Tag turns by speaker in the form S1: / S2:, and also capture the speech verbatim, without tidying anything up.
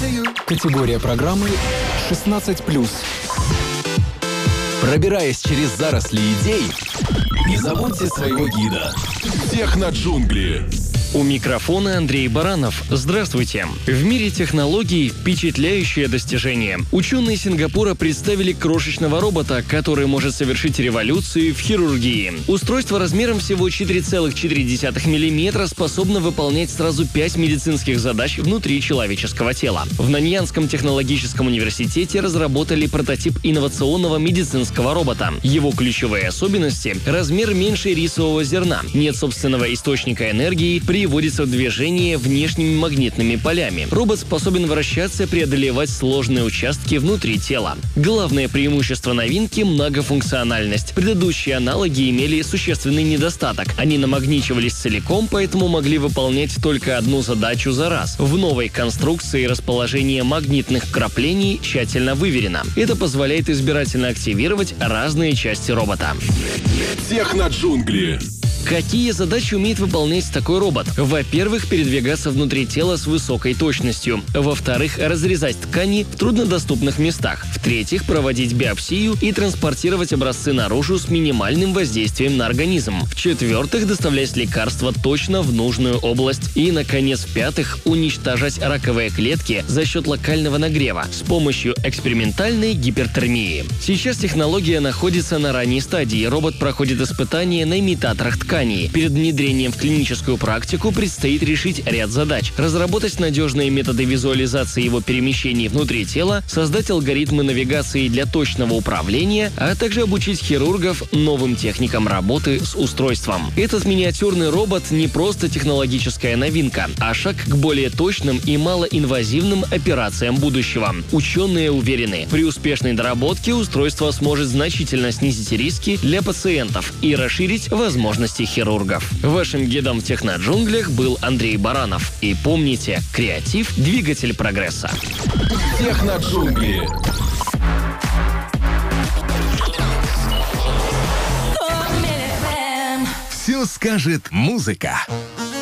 S1: Категория программы шестнадцать плюс. Пробираясь через заросли идей, не забудьте своего гида. Техноджунгли.
S2: У микрофона Андрей Баранов. Здравствуйте. В мире технологий впечатляющее достижение. Ученые Сингапура представили крошечного робота, который может совершить революцию в хирургии. Устройство размером всего четыре целых четыре десятых миллиметра способно выполнять сразу пять медицинских задач внутри человеческого тела. В Наньянском технологическом университете разработали прототип инновационного медицинского робота. Его ключевые особенности – размер меньше рисового зерна, нет собственного источника энергии, при приводится в движение внешними магнитными полями. Робот способен вращаться и преодолевать сложные участки внутри тела. Главное преимущество новинки – многофункциональность. Предыдущие аналоги имели существенный недостаток. Они намагничивались целиком, поэтому могли выполнять только одну задачу за раз. В новой конструкции расположение магнитных вкраплений тщательно выверено. Это позволяет избирательно активировать разные части робота.
S3: Техноджунгли.
S2: Какие задачи умеет выполнять такой робот? Во-первых, передвигаться внутри тела с высокой точностью. Во-вторых, разрезать ткани в труднодоступных местах. В-третьих, проводить биопсию и транспортировать образцы наружу с минимальным воздействием на организм. В-четвертых, доставлять лекарства точно в нужную область. И, наконец, в-пятых, уничтожать раковые клетки за счет локального нагрева с помощью экспериментальной гипертермии. Сейчас технология находится на ранней стадии. Робот проходит испытания на имитаторах тканей. Перед внедрением в клиническую практику предстоит решить ряд задач: разработать надежные методы визуализации его перемещений внутри тела, создать алгоритмы навигации для точного управления, а также обучить хирургов новым техникам работы с устройством. Этот миниатюрный робот не просто технологическая новинка, а шаг к более точным и малоинвазивным операциям будущего. Ученые уверены, при успешной доработке устройство сможет значительно снизить риски для пациентов и расширить возможности хирургов. Вашим гидом в техноджунглях был Андрей Баранов. И помните, креатив – двигатель прогресса.
S3: Техноджунгли.
S4: Все скажет музыка.